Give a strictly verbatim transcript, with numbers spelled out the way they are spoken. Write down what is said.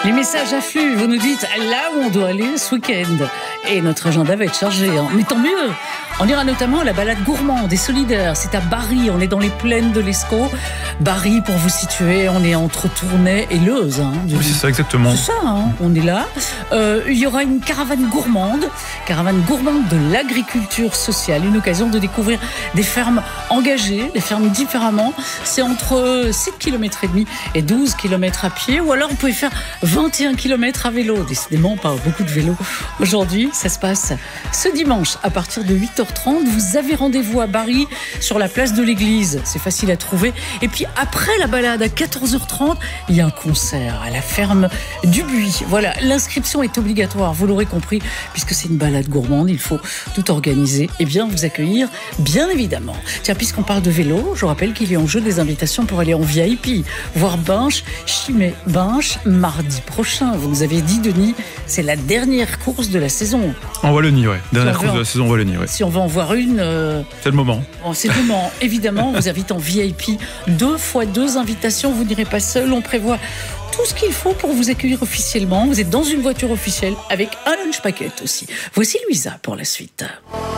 Les messages affluent, vous nous dites là où on doit aller ce week-end. Et notre agenda va être chargé, hein. Mais tant mieux. On ira notamment à la balade gourmande et solidaire. C'est à Bari, on est dans les plaines de l'Escaut. Bari, pour vous situer, on est entre Tournai et Leuze. Hein, oui, c'est ça, exactement. C'est ça, hein, on est là. Euh, il y aura une caravane gourmande, caravane gourmande de l'agriculture sociale. Une occasion de découvrir des fermes engagées, des fermes différemment. C'est entre sept kilomètres et demi et douze kilomètres à pied. Ou alors, vous pouvez faire vingt et un kilomètres à vélo. Décidément, pas beaucoup de vélo aujourd'hui. Ça se passe ce dimanche à partir de huit heures trente. Vous avez rendez-vous à Bari sur la place de l'église. C'est facile à trouver. Et puis après la balade à quatorze heures trente, il y a un concert à la ferme du Buis. Voilà, l'inscription est obligatoire, vous l'aurez compris, puisque c'est une balade gourmande. Il faut tout organiser et bien vous accueillir, bien évidemment. Tiens, puisqu'on parle de vélo, je rappelle qu'il y a en jeu des invitations pour aller en V I P, voir Binche, Chimay-Binche, mardi prochain. Vous nous avez dit, Denis, c'est la dernière course de la saison. En Wallonie, ouais. Dernière Si course en... de la saison en Wallonie, ouais. Si on va en voir une... Euh... C'est le moment. Bon, c'est le moment. Évidemment, on vous invite en V I P. Deux fois deux invitations. Vous n'irez pas seul. On prévoit tout ce qu'il faut pour vous accueillir officiellement. Vous êtes dans une voiture officielle avec un lunch packet aussi. Voici Louisa pour la suite.